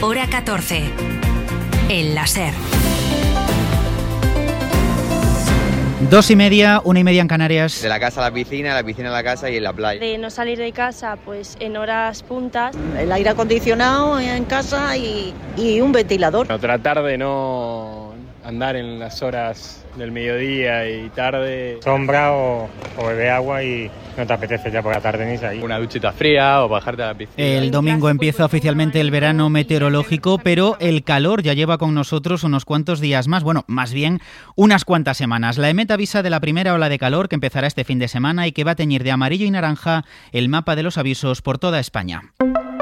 hora 14. El láser. 2:30, 1:30 en Canarias. De la casa a la piscina a la casa y en la playa. De no salir de casa pues en horas puntas. El aire acondicionado en casa y un ventilador. Tratar de no andar en las horas del mediodía y tarde. Sombra o beber agua y no te apetece ya por la tarde ni salir. Una duchita fría o bajarte a la piscina. El domingo empieza oficialmente el verano meteorológico, pero el calor ya lleva con nosotros unos cuantos días más, bueno, más bien unas cuantas semanas. La EMET avisa de la primera ola de calor que empezará este fin de semana y que va a teñir de amarillo y naranja el mapa de los avisos por toda España.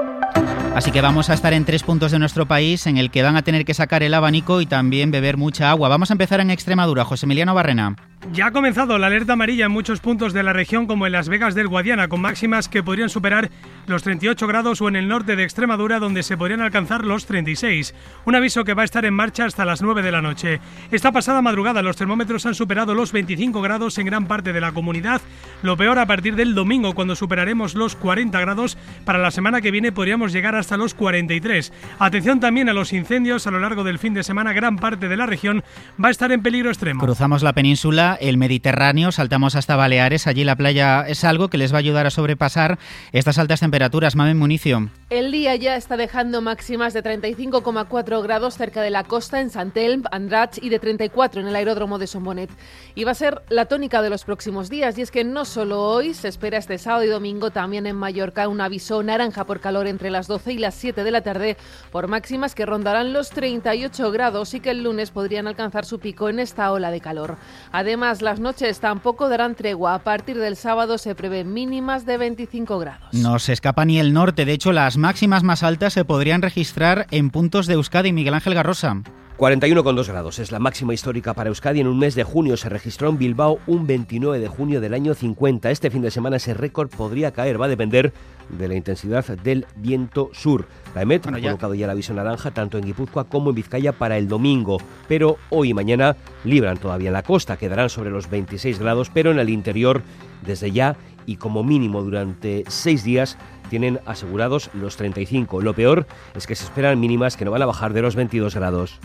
Así que vamos a estar en 3 puntos de nuestro país en el que van a tener que sacar el abanico y también beber mucha agua. Vamos a empezar en Extremadura. José Emiliano Barrena. Ya ha comenzado la alerta amarilla en muchos puntos de la región, como en Las Vegas del Guadiana, con máximas que podrían superar los 38 grados, o en el norte de Extremadura, donde se podrían alcanzar los 36. Un aviso que va a estar en marcha hasta las 9 de la noche. Esta pasada madrugada los termómetros han superado los 25 grados en gran parte de la comunidad. Lo peor a partir del domingo, cuando superaremos los 40 grados. Para la semana que viene podríamos llegar hasta los 43. Atención también a los incendios. A lo largo del fin de semana gran parte de la región va a estar en peligro extremo. Cruzamos la península, el Mediterráneo, saltamos hasta Baleares. Allí la playa es algo que les va a ayudar a sobrepasar estas altas temperaturas. Mamen Municio. El día ya está dejando máximas de 35,4 grados cerca de la costa en Santelm, Andratx, y de 34 en el aeródromo de Sombonet. Y va a ser la tónica de los próximos días, y es que no solo hoy se espera este sábado y domingo también en Mallorca un aviso naranja por calor entre las 12 y las 7 de la tarde, por máximas que rondarán los 38 grados y que el lunes podrían alcanzar su pico en esta ola de calor. Además, las noches tampoco darán tregua. A partir del sábado se prevén mínimas de 25 grados. No se escapa ni el norte. De hecho, las máximas más altas se podrían registrar en puntos de Euskadi. Miguel Ángel Garrosa. 41,2 grados es la máxima histórica para Euskadi en un mes de junio. Se registró en Bilbao un 29 de junio del año 50. Este fin de semana ese récord podría caer. Va a depender de la intensidad del viento sur. La EMET ha colocado ya el aviso naranja tanto en Guipúzcoa como en Vizcaya para el domingo. Pero hoy y mañana libran todavía en la costa. Quedarán sobre los 26 grados, pero en el interior desde ya y como mínimo durante 6 días tienen asegurados los 35. Lo peor es que se esperan mínimas que no van a bajar de los 22 grados.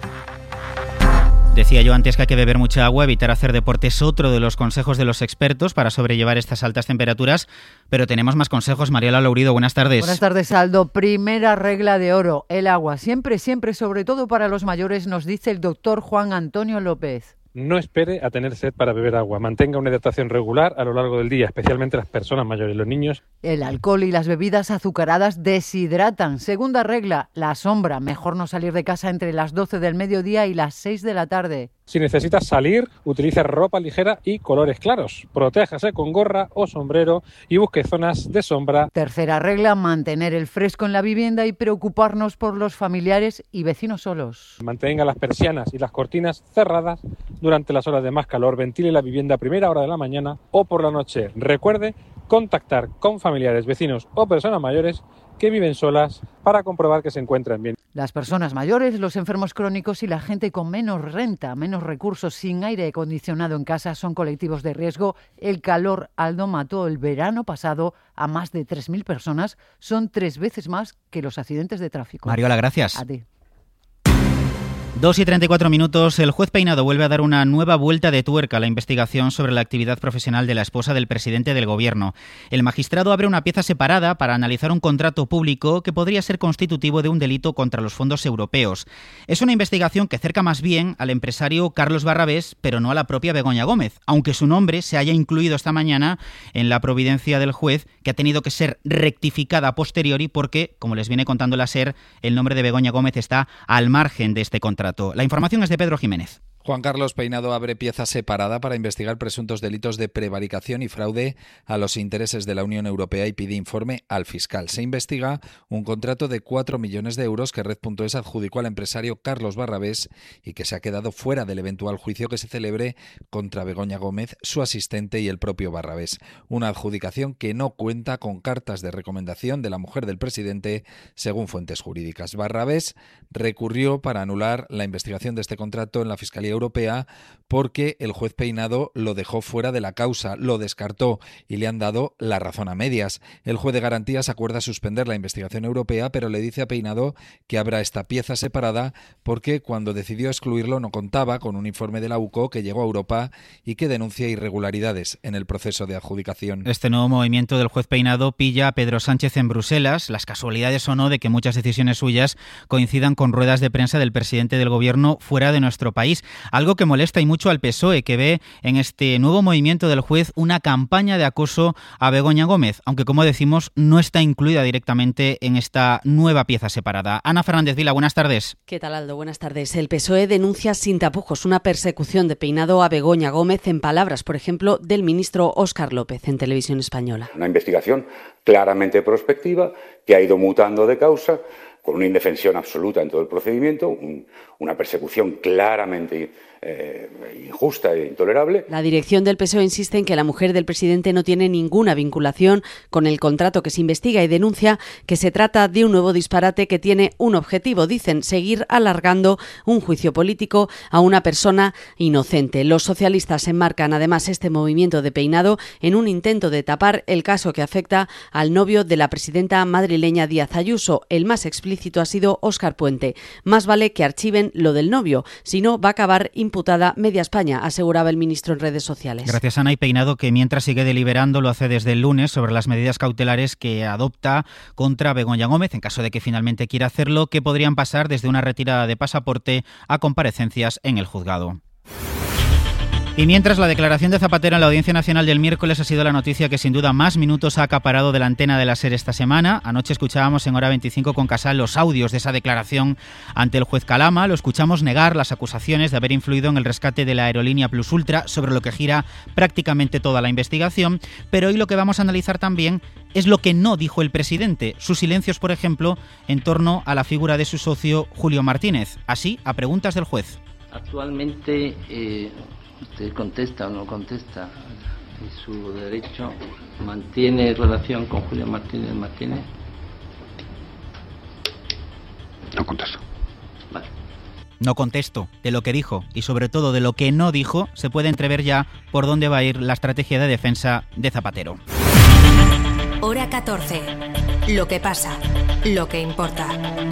Decía yo antes que hay que beber mucha agua, evitar hacer deporte es otro de los consejos de los expertos para sobrellevar estas altas temperaturas, pero tenemos más consejos. Mariela Laurido, buenas tardes. Buenas tardes, Aldo. Primera regla de oro, el agua. Siempre, siempre, sobre todo para los mayores, nos dice el doctor Juan Antonio López. No espere a tener sed para beber agua. Mantenga una hidratación regular a lo largo del día, especialmente las personas mayores, los niños. El alcohol y las bebidas azucaradas deshidratan. Segunda regla, la sombra. Mejor no salir de casa entre las 12 del mediodía y las 6 de la tarde. Si necesitas salir, utilice ropa ligera y colores claros. Protéjase con gorra o sombrero y busque zonas de sombra. Tercera regla, mantener el fresco en la vivienda y preocuparnos por los familiares y vecinos solos. Mantenga las persianas y las cortinas cerradas durante las horas de más calor. Ventile la vivienda a primera hora de la mañana o por la noche. Recuerde contactar con familiares, vecinos o personas mayores que viven solas para comprobar que se encuentran bien. Las personas mayores, los enfermos crónicos y la gente con menos renta, menos recursos, sin aire acondicionado en casa son colectivos de riesgo. El calor, Aldo, mató el verano pasado a más de 3.000 personas. Son 3 veces más que los accidentes de tráfico. Mariola, gracias. A ti. 2:34. El juez Peinado vuelve a dar una nueva vuelta de tuerca a la investigación sobre la actividad profesional de la esposa del presidente del Gobierno. El magistrado abre una pieza separada para analizar un contrato público que podría ser constitutivo de un delito contra los fondos europeos. Es una investigación que acerca más bien al empresario Carlos Barrabés, pero no a la propia Begoña Gómez, aunque su nombre se haya incluido esta mañana en la providencia del juez, que ha tenido que ser rectificada a posteriori porque, como les viene contando la SER, el nombre de Begoña Gómez está al margen de este contrato. La información es de Pedro Jiménez. Juan Carlos Peinado abre pieza separada para investigar presuntos delitos de prevaricación y fraude a los intereses de la Unión Europea y pide informe al fiscal. Se investiga un contrato de 4 millones de euros que Red.es adjudicó al empresario Carlos Barrabés y que se ha quedado fuera del eventual juicio que se celebre contra Begoña Gómez, su asistente y el propio Barrabés. Una adjudicación que no cuenta con cartas de recomendación de la mujer del presidente, según fuentes jurídicas. Barrabés recurrió para anular la investigación de este contrato en la Fiscalía Europea porque el juez Peinado lo dejó fuera de la causa, lo descartó y le han dado la razón a medias. El juez de garantías acuerda suspender la investigación europea, pero le dice a Peinado que habrá esta pieza separada porque cuando decidió excluirlo no contaba con un informe de la UCO que llegó a Europa y que denuncia irregularidades en el proceso de adjudicación. Este nuevo movimiento del juez Peinado pilla a Pedro Sánchez en Bruselas, las casualidades o no de que muchas decisiones suyas coincidan con ruedas de prensa del presidente del gobierno fuera de nuestro país, algo que molesta y mucho al PSOE, que ve en este nuevo movimiento del juez una campaña de acoso a Begoña Gómez, aunque como decimos no está incluida directamente en esta nueva pieza separada. Ana Fernández Vila, buenas tardes. ¿Qué tal, Aldo? Buenas tardes. El PSOE denuncia sin tapujos una persecución de Peinado a Begoña Gómez en palabras, por ejemplo, del ministro Óscar López en Televisión Española. Una investigación claramente prospectiva que ha ido mutando de causa, con una indefensión absoluta en todo el procedimiento, una persecución claramente injusta e intolerable. La dirección del PSOE insiste en que la mujer del presidente no tiene ninguna vinculación con el contrato que se investiga y denuncia que se trata de un nuevo disparate que tiene un objetivo, dicen, seguir alargando un juicio político a una persona inocente. Los socialistas enmarcan además este movimiento de Peinado en un intento de tapar el caso que afecta al novio de la presidenta madrileña Díaz Ayuso. El más explícito ha sido Óscar Puente. Más vale que archiven lo del novio, si no va a acabar imputada media España, aseguraba el ministro en redes sociales. Gracias, Ana. Y Peinado, que mientras sigue deliberando, lo hace desde el lunes sobre las medidas cautelares que adopta contra Begoña Gómez, en caso de que finalmente quiera hacerlo, que podrían pasar desde una retirada de pasaporte a comparecencias en el juzgado. Y mientras, la declaración de Zapatero en la Audiencia Nacional del miércoles ha sido la noticia que sin duda más minutos ha acaparado de la antena de la SER esta semana. Anoche escuchábamos en Hora 25 con Casal los audios de esa declaración ante el juez Calama. Lo escuchamos negar las acusaciones de haber influido en el rescate de la aerolínea Plus Ultra, sobre lo que gira prácticamente toda la investigación. Pero hoy lo que vamos a analizar también es lo que no dijo el presidente. Sus silencios, por ejemplo, en torno a la figura de su socio Julio Martínez. Así, a preguntas del juez. Actualmente... ¿Usted contesta o no contesta? ¿Y su derecho mantiene relación con Julio Martínez Martínez? No contesto. Vale. No contesto. De lo que dijo y sobre todo de lo que no dijo, se puede entrever ya por dónde va a ir la estrategia de defensa de Zapatero. Hora 14. Lo que pasa, lo que importa.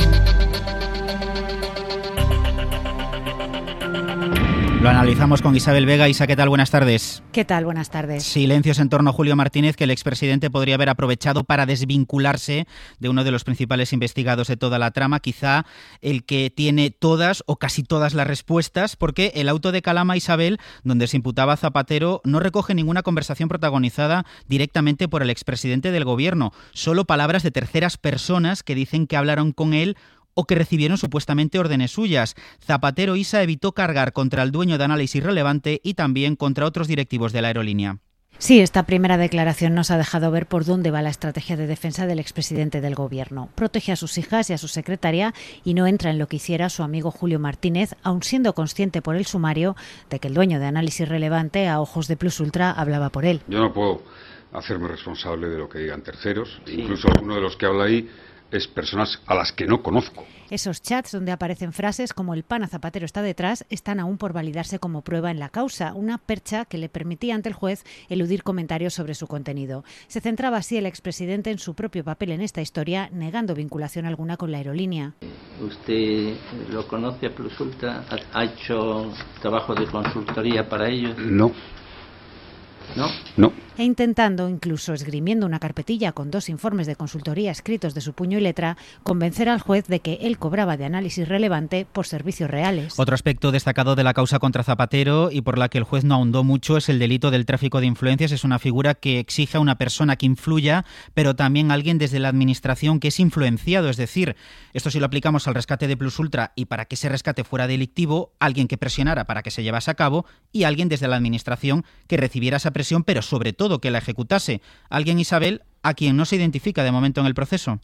Lo analizamos con Isabel Vega. Isa, ¿qué tal? Buenas tardes. ¿Qué tal? Buenas tardes. Silencios en torno a Julio Martínez, que el expresidente podría haber aprovechado para desvincularse de uno de los principales investigados de toda la trama, quizá el que tiene todas o casi todas las respuestas, porque el auto de Calama, Isabel, donde se imputaba a Zapatero, no recoge ninguna conversación protagonizada directamente por el expresidente del gobierno, solo palabras de terceras personas que dicen que hablaron con él o que recibieron supuestamente órdenes suyas. Zapatero, Isa, evitó cargar contra el dueño de Análisis Relevante y también contra otros directivos de la aerolínea. Sí, esta primera declaración nos ha dejado ver por dónde va la estrategia de defensa del expresidente del gobierno. Protege a sus hijas y a su secretaria y no entra en lo que hiciera su amigo Julio Martínez, aun siendo consciente por el sumario de que el dueño de Análisis Relevante, a ojos de Plus Ultra, hablaba por él. Yo no puedo hacerme responsable de lo que digan terceros, incluso alguno de los que habla ahí es personas a las que no conozco. Esos chats donde aparecen frases como el pana Zapatero está detrás están aún por validarse como prueba en la causa, una percha que le permitía ante el juez eludir comentarios sobre su contenido. Se centraba así el expresidente en su propio papel en esta historia, negando vinculación alguna con la aerolínea. ¿Usted lo conoce a Plus Ultra? ¿Ha hecho trabajo de consultoría para ellos? No. ¿No? No. E intentando, incluso esgrimiendo una carpetilla con 2 informes de consultoría escritos de su puño y letra, convencer al juez de que él cobraba de Análisis Relevante por servicios reales. Otro aspecto destacado de la causa contra Zapatero y por la que el juez no ahondó mucho es el delito del tráfico de influencias. Es una figura que exige a una persona que influya, pero también a alguien desde la administración que es influenciado. Es decir, esto si lo aplicamos al rescate de Plus Ultra y para que ese rescate fuera delictivo, alguien que presionara para que se llevase a cabo y alguien desde la administración que recibiera esa presión, pero sobre todo que la ejecutase. Alguien, Isabel, a quien no se identifica de momento en el proceso.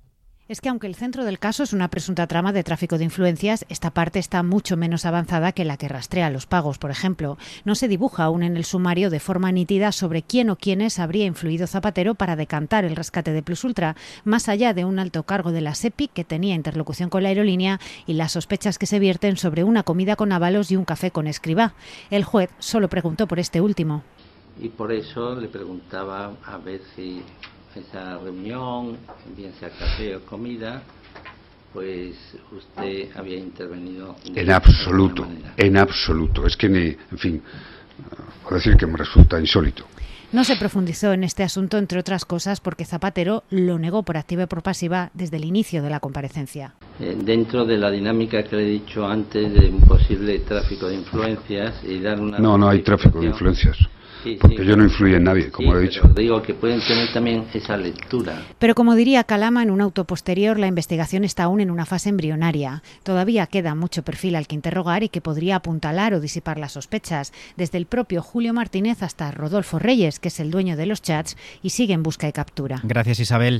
Es que aunque el centro del caso es una presunta trama de tráfico de influencias, esta parte está mucho menos avanzada que la que rastrea los pagos, por ejemplo. No se dibuja aún en el sumario de forma nítida sobre quién o quiénes habría influido Zapatero para decantar el rescate de Plus Ultra, más allá de un alto cargo de la SEPI que tenía interlocución con la aerolínea y las sospechas que se vierten sobre una comida con Ábalos y un café con Escrivá. El juez solo preguntó por este último. Y por eso le preguntaba a ver si esa reunión, bien sea café o comida, pues usted había intervenido. En absoluto, en absoluto. Es que, en fin, puedo decir que me resulta insólito. No se profundizó en este asunto, entre otras cosas, porque Zapatero lo negó por activa y por pasiva desde el inicio de la comparecencia. Dentro de la dinámica que le he dicho antes de un posible tráfico de influencias y dar una... No hay tráfico de influencias. Porque yo no influyo en nadie, como he dicho. Digo que pueden tener también esa lectura. Pero como diría Calama en un auto posterior, la investigación está aún en una fase embrionaria. Todavía queda mucho perfil al que interrogar y que podría apuntalar o disipar las sospechas, desde el propio Julio Martínez hasta Rodolfo Reyes, que es el dueño de los chats y sigue en busca y captura. Gracias, Isabel.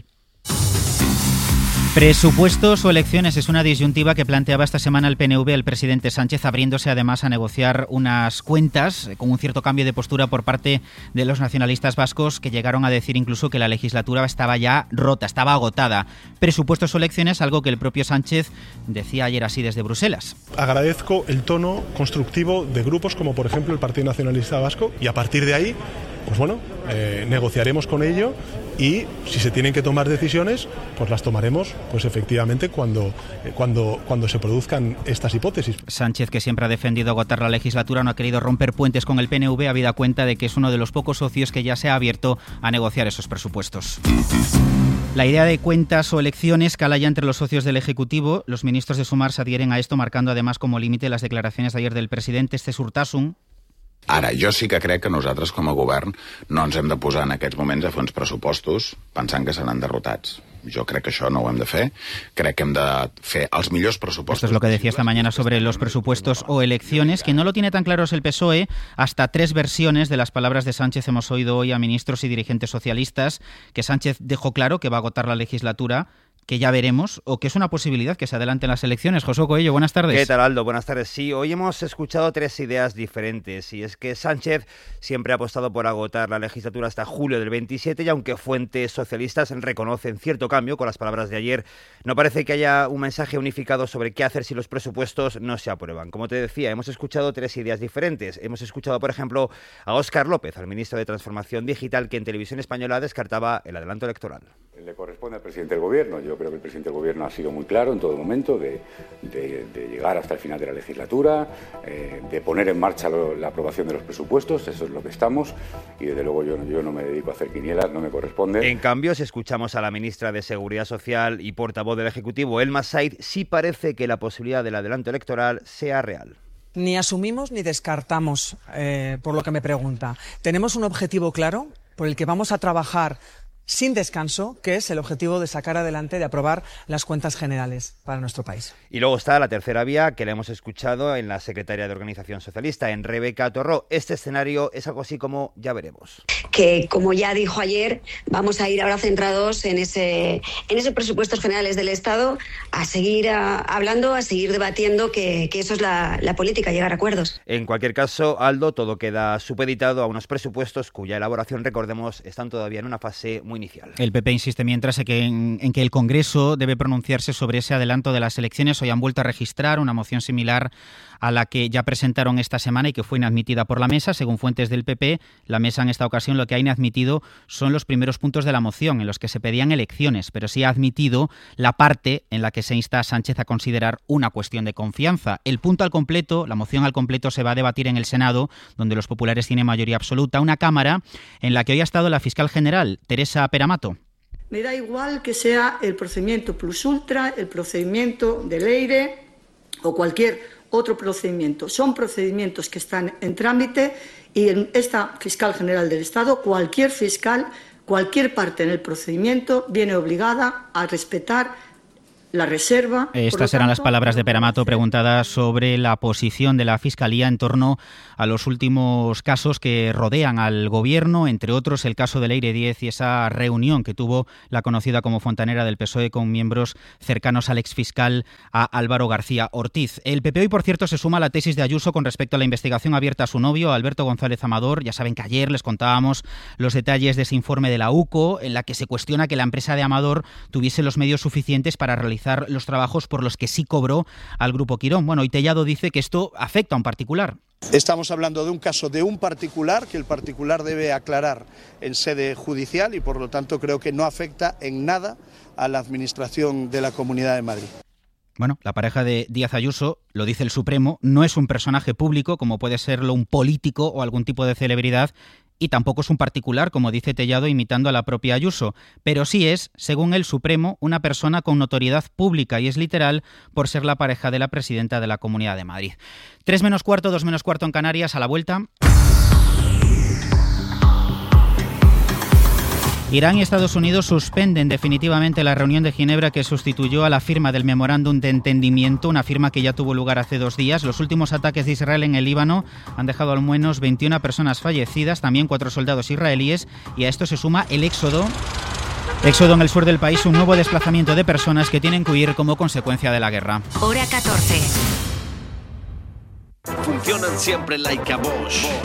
Presupuestos o elecciones es una disyuntiva que planteaba esta semana el PNV el presidente Sánchez, abriéndose además a negociar unas cuentas con un cierto cambio de postura por parte de los nacionalistas vascos, que llegaron a decir incluso que la legislatura estaba ya rota, estaba agotada. Presupuestos o elecciones, algo que el propio Sánchez decía ayer así desde Bruselas. Agradezco el tono constructivo de grupos como por ejemplo el Partido Nacionalista Vasco, y a partir de ahí, pues bueno, negociaremos con ello. Y si se tienen que tomar decisiones, pues las tomaremos, pues efectivamente cuando se produzcan estas hipótesis. Sánchez, que siempre ha defendido agotar la legislatura, no ha querido romper puentes con el PNV, habida cuenta de que es uno de los pocos socios que ya se ha abierto a negociar esos presupuestos. La idea de cuentas o elecciones cala ya entre los socios del Ejecutivo. Los ministros de Sumar se adhieren a esto, marcando además como límite las declaraciones de ayer del presidente Urtasun. Ara, jo sí que crec que nosaltres com a govern no ens hem de posar en aquests moments a fer uns pressupostos pensant que seran derrotats. Jo crec que això no ho hem de fer. Crec que hem de fer els millors pressupostos. Esto es lo que decía esta mañana sobre los presupuestos o elecciones, que no lo tiene tan claro es el PSOE. Hasta 3 versiones de las palabras de Sánchez hemos oído hoy a ministros y dirigentes socialistas, que Sánchez dejó claro que va a agotar la legislatura, que ya veremos, o que es una posibilidad que se adelanten las elecciones. José Coello, buenas tardes. ¿Qué tal, Aldo? Buenas tardes. Sí, hoy hemos escuchado 3 ideas diferentes, y es que Sánchez siempre ha apostado por agotar la legislatura hasta julio del 27, y aunque fuentes socialistas reconocen cierto cambio con las palabras de ayer, no parece que haya un mensaje unificado sobre qué hacer si los presupuestos no se aprueban. Como te decía, hemos escuchado 3 ideas diferentes. Hemos escuchado, por ejemplo, a Óscar López, al ministro de Transformación Digital, que en Televisión Española descartaba el adelanto electoral. Le corresponde al presidente del Gobierno. Yo creo que el presidente del Gobierno ha sido muy claro en todo momento de llegar hasta el final de la legislatura, de poner en marcha la aprobación de los presupuestos. Eso es lo que estamos, y desde luego yo no me dedico a hacer quinielas, no me corresponde. En cambio, si escuchamos a la ministra de Seguridad Social y portavoz del Ejecutivo, Elma Said, sí parece que la posibilidad del adelanto electoral sea real. Ni asumimos ni descartamos, por lo que me pregunta. Tenemos un objetivo claro por el que vamos a trabajar sin descanso, que es el objetivo de sacar adelante, de aprobar las cuentas generales para nuestro país. Y luego está la tercera vía, que la hemos escuchado en la secretaria de Organización Socialista, en Rebeca Torró. Este escenario es algo así como ya veremos. Que, como ya dijo ayer, vamos a ir ahora centrados en esos presupuestos generales del Estado, a seguir hablando, a seguir debatiendo, que eso es la política, llegar a acuerdos. En cualquier caso, Aldo, todo queda supeditado a unos presupuestos cuya elaboración, recordemos, están todavía en una fase muy inicial. El PP insiste mientras en que el Congreso debe pronunciarse sobre ese adelanto de las elecciones. Hoy han vuelto a registrar una moción similar a la que ya presentaron esta semana y que fue inadmitida por la mesa. Según fuentes del PP, la mesa en esta ocasión lo que ha inadmitido son los primeros puntos de la moción, en los que se pedían elecciones, pero sí ha admitido la parte en la que se insta a Sánchez a considerar una cuestión de confianza. El punto al completo, la moción al completo, se va a debatir en el Senado, donde los populares tienen mayoría absoluta, una Cámara en la que hoy ha estado la fiscal general, Teresa Peramato. Me da igual que sea el procedimiento Plus Ultra, el procedimiento del EIRE o cualquier otro procedimiento. Son procedimientos que están en trámite, y en esta fiscal general del Estado, cualquier fiscal, cualquier parte en el procedimiento viene obligada a respetar la reserva. Estas eran las palabras de Pere Mato preguntada sobre la posición de la Fiscalía en torno a los últimos casos que rodean al Gobierno, entre otros el caso de Leire Díez y esa reunión que tuvo la conocida como fontanera del PSOE con miembros cercanos al exfiscal a Álvaro García Ortiz. El PP hoy, por cierto, se suma a la tesis de Ayuso con respecto a la investigación abierta a su novio, Alberto González Amador. Ya saben que ayer les contábamos los detalles de ese informe de la UCO, en la que se cuestiona que la empresa de Amador tuviese los medios suficientes para realizar los trabajos por los que sí cobró al Grupo Quirón. Bueno, y Tellado dice que esto afecta a un particular. Estamos hablando de un caso de un particular, que el particular debe aclarar en sede judicial y por lo tanto creo que no afecta en nada a la Administración de la Comunidad de Madrid. Bueno, la pareja de Díaz Ayuso, lo dice el Supremo, no es un personaje público como puede serlo un político o algún tipo de celebridad, y tampoco es un particular, como dice Tellado, imitando a la propia Ayuso, pero sí es, según el Supremo, una persona con notoriedad pública, y es literal por ser la pareja de la presidenta de la Comunidad de Madrid. 3 menos cuarto, 2 menos cuarto en Canarias, a la vuelta. Irán y Estados Unidos suspenden definitivamente la reunión de Ginebra que sustituyó a la firma del memorándum de entendimiento, una firma que ya tuvo lugar hace 2 días. Los últimos ataques de Israel en el Líbano han dejado al menos 21 personas fallecidas, también 4 soldados israelíes, y a esto se suma el éxodo en el sur del país, un nuevo desplazamiento de personas que tienen que huir como consecuencia de la guerra. Hora 14. Funcionan siempre like a Bosch.